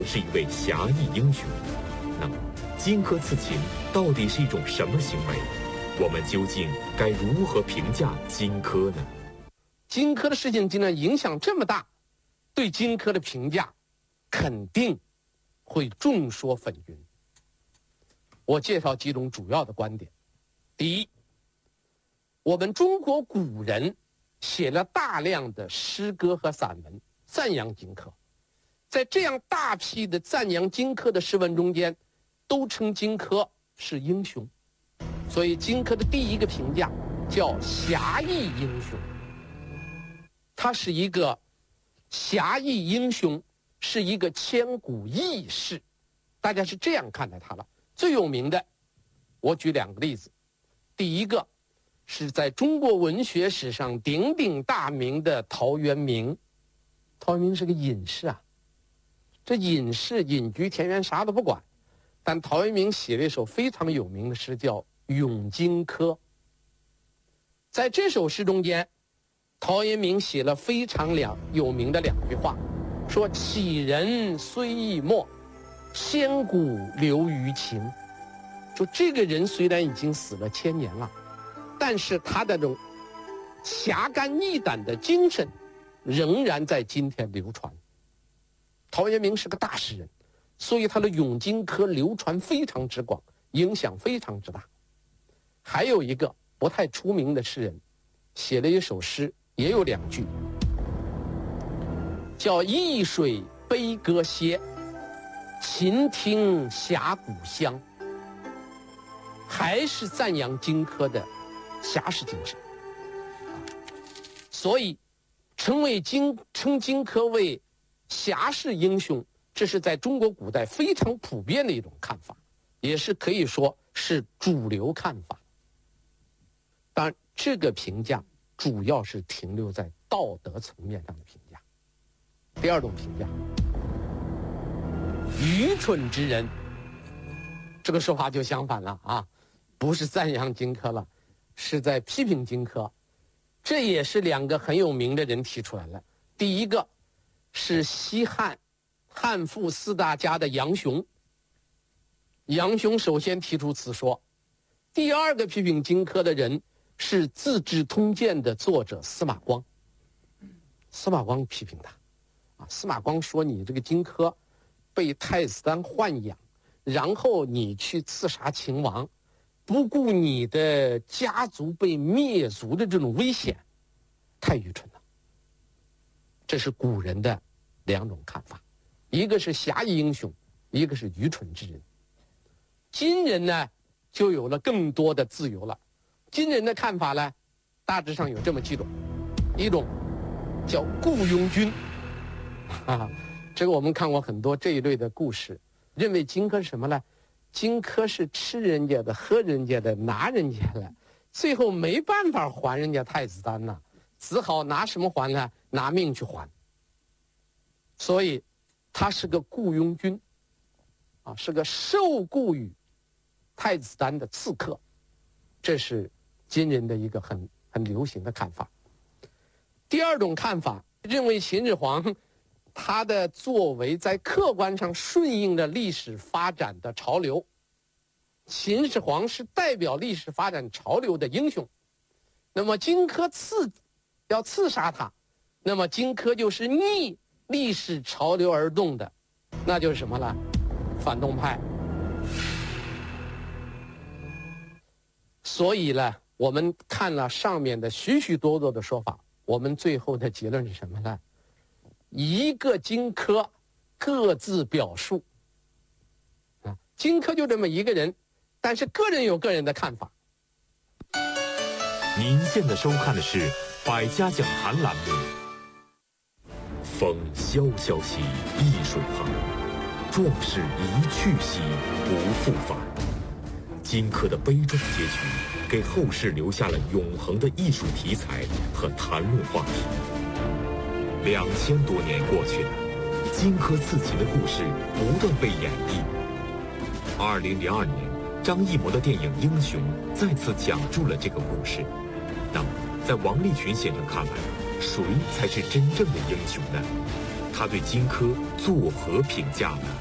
是一位侠义英雄。那么，荆轲刺秦到底是一种什么行为？我们究竟该如何评价荆轲呢？ 荆轲的事情竟然影响这么大，对荆轲的评价肯定会众说纷纭。我介绍几种主要的观点。第一，我们中国古人写了大量的诗歌和散文赞扬荆轲，在这样大批的赞扬荆轲的诗文中间，都称荆轲是英雄，所以荆轲的第一个评价叫侠义英雄。他是一个侠义英雄，是一个千古义士，大家是这样看待他了。最有名的，我举两个例子。第一个是在中国文学史上鼎鼎大名的陶渊明。陶渊明是个隐士啊，这隐士隐居田园，啥都不管，但陶渊明写了一首非常有名的诗，叫《咏荆轲》。在这首诗中间，陶渊明写了非常有名的两句话，说杞人虽易没，千古留于秦。就这个人虽然已经死了1000年了，但是他的这种侠肝义胆的精神仍然在今天流传。陶渊明是个大诗人，所以他的《咏荆轲》流传非常之广，影响非常之大。还有一个不太出名的诗人，写了一首诗，也有2句，叫易水悲歌歇，秦听峡谷香。还是赞扬荆轲的侠士精神。所以称荆轲为侠士英雄，这是在中国古代非常普遍的一种看法，也是可以说是主流看法。当然，这个评价主要是停留在道德层面上的评价。第二种评价，愚蠢之人，这个说法就相反了啊，不是赞扬荆轲了，是在批评荆轲。这也是2个很有名的人提出来了。第一个是西汉汉赋4大家的杨雄，杨雄首先提出此说。第二个批评荆轲的人是《资治通鉴》的作者司马光。司马光批评他啊，司马光说你这个荆轲被太子丹豢养，然后你去刺杀秦王，不顾你的家族被灭族的这种危险，太愚蠢了。这是古人的2种看法，一个是侠义英雄，一个是愚蠢之人。今人呢，就有了更多的自由了。今人的看法呢，大致上有这么几种。一种叫雇佣军，这个我们看过很多这一类的故事，认为荆轲是什么呢？荆轲是吃人家的、喝人家的、拿人家的，最后没办法还人家太子丹呐，只好拿什么还呢？拿命去还。所以他是个雇佣军啊，是个受雇于太子丹的刺客。这是今人的一个很流行的看法。第二种看法认为秦始皇他的作为在客观上顺应了历史发展的潮流，秦始皇是代表历史发展潮流的英雄。那么荆轲要刺杀他，那么荆轲就是逆历史潮流而动的，那就是什么呢？反动派。所以呢，我们看了上面的许许多多的说法，我们最后的结论是什么呢？一个荆轲各自表述啊，荆轲就这么一个人，但是个人有个人的看法。 您现在收看的是《百家讲坛》栏目。风萧萧兮易水寒，壮士一去兮不复返。荆轲的悲壮结局，给后世留下了永恒的艺术题材和谈论话题。2000多年过去了，荆轲刺秦的故事不断被演绎。2002年，张艺谋的电影《英雄》再次讲述了这个故事。那么，在王立群先生看来，谁才是真正的英雄呢？ 他对荆轲作何评价呢？